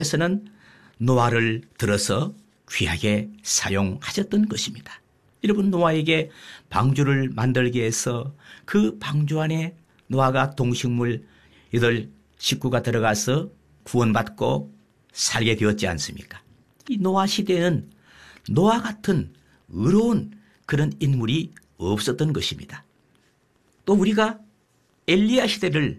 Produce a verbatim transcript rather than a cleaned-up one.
에서는 노아를 들어서 귀하게 사용하셨던 것입니다. 여러분, 노아에게 방주를 만들게 해서 그 방주 안에 노아가 동식물 여덟 식구가 들어가서 구원받고 살게 되었지 않습니까? 이 노아 시대에는 노아 같은 의로운 그런 인물이 없었던 것입니다. 또 우리가 엘리야 시대를